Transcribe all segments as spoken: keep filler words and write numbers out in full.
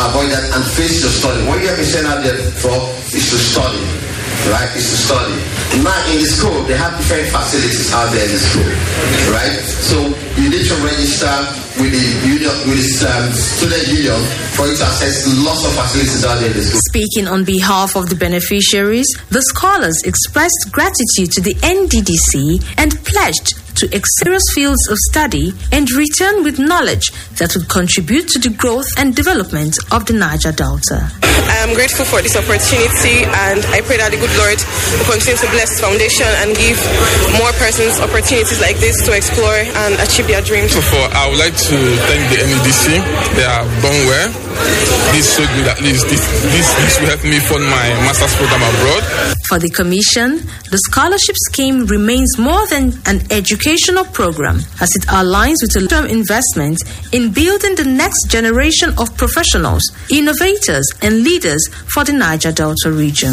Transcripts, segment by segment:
avoid that and face your study. What you have been sent out there for is to study, right? Is to study. Now in the school, they have different facilities out there in the school, right? So you need to register with the union, with the um, student union for you to access lots of facilities out there in the school. Speaking on behalf of the beneficiaries, the scholars expressed gratitude to the N D D C and pledged to serious fields of study and return with knowledge that would contribute to the growth and development of the Niger Delta. I am grateful for this opportunity, and I pray that the good Lord will continue to bless the foundation and give more persons opportunities like this to explore and achieve their dreams. So for, I would like to thank the N D D C. They have done well. This showed me that at least this, this, this will help me fund my master's program abroad. For the Commission, the scholarship scheme remains more than an educational program, as it aligns with a long-term investment in building the next generation of professionals, innovators, and leaders for the Niger Delta region.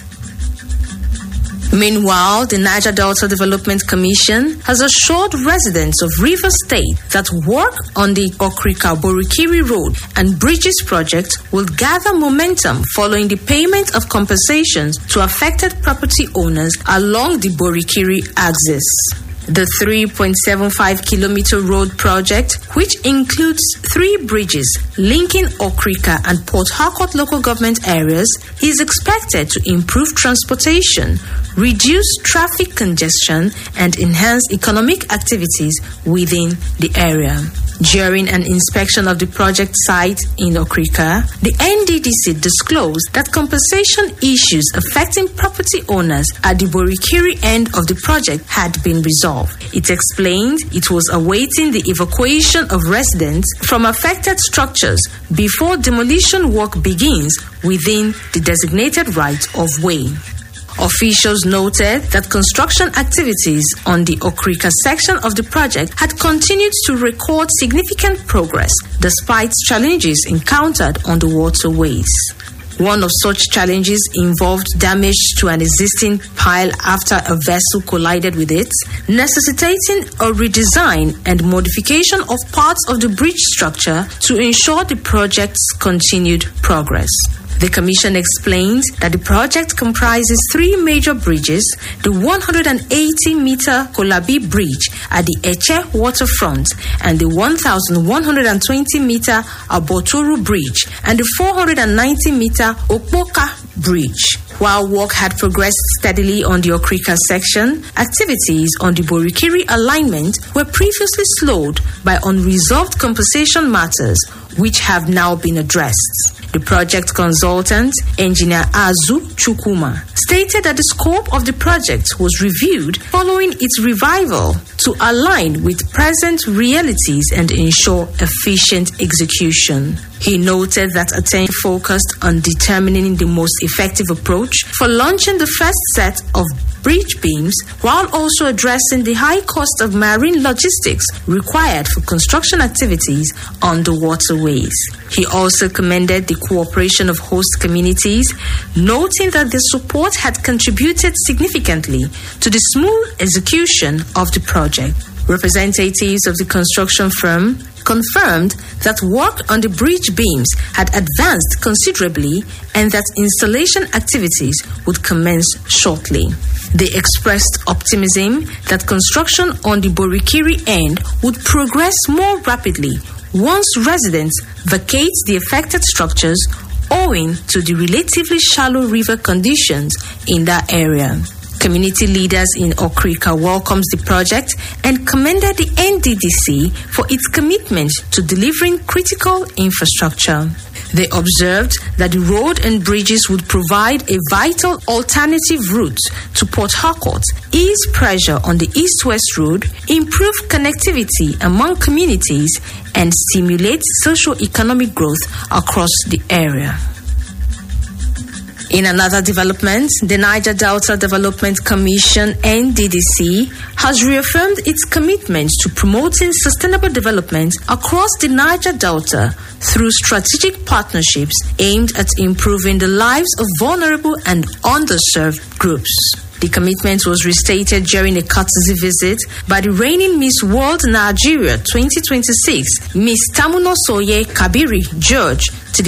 Meanwhile, the Niger Delta Development Commission has assured residents of Rivers State that work on the Okrika-Borikiri Road and Bridges project will gather momentum following the payment of compensations to affected property owners along the Borikiri axis. The three point seven five kilometer road project, which includes three bridges linking Okrika and Port Harcourt local government areas, is expected to improve transportation, reduce traffic congestion, and enhance economic activities within the area. During an inspection of the project site in Okrika, the N D D C disclosed that compensation issues affecting property owners at the Borikiri end of the project had been resolved. It explained it was awaiting the evacuation of residents from affected structures before demolition work begins within the designated right of way. Officials noted that construction activities on the Okrika section of the project had continued to record significant progress despite challenges encountered on the waterways. One of such challenges involved damage to an existing pile after a vessel collided with it, necessitating a redesign and modification of parts of the bridge structure to ensure the project's continued progress. The Commission explained that the project comprises three major bridges: the one hundred eighty meter Kolabi Bridge at the Eche waterfront, and the one thousand one hundred twenty meter Abotoru Bridge, and the four hundred ninety meter Okpoka Bridge. While work had progressed steadily on the Okrika section, activities on the Borikiri alignment were previously slowed by unresolved compensation matters, which have now been addressed. The project consultant, Engineer Azu Chukuma, stated that the scope of the project was reviewed following its revival to align with present realities and ensure efficient execution. He noted that attention focused on determining the most effective approach for launching the first set of bridge beams, while also addressing the high cost of marine logistics required for construction activities on the waterways. He also commended the cooperation of host communities, noting that their support had contributed significantly to the smooth execution of the project. Representatives of the construction firm confirmed that work on the bridge beams had advanced considerably and that installation activities would commence shortly. They expressed optimism that construction on the Borikiri end would progress more rapidly once residents vacate the affected structures owing to the relatively shallow river conditions in that area. Community leaders in Okrika welcomes the project and commended the N D D C for its commitment to delivering critical infrastructure. They observed that the road and bridges would provide a vital alternative route to Port Harcourt, ease pressure on the east-west road, improve connectivity among communities, and stimulate socio-economic growth across the area. In another development, the Niger Delta Development Commission, N D D C, has reaffirmed its commitment to promoting sustainable development across the Niger Delta through strategic partnerships aimed at improving the lives of vulnerable and underserved groups. The commitment was restated during a courtesy visit by the reigning Miss World Nigeria twenty twenty-six, Miss Tamunosoye Kabiri George, to the